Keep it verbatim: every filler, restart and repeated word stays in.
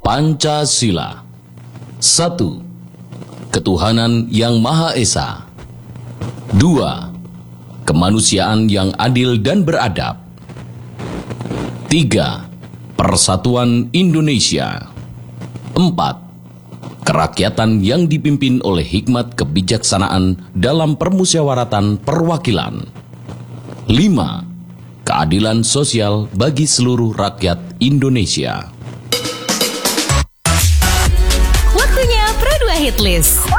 Pancasila. Satu, ketuhanan yang Maha Esa. Dua, kemanusiaan yang adil dan beradab. Tiga, persatuan Indonesia. Empat, kerakyatan yang dipimpin oleh hikmat kebijaksanaan dalam permusyawaratan perwakilan. Lima, keadilan sosial bagi seluruh rakyat Indonesia. Waktunya Pro dua Hitlist.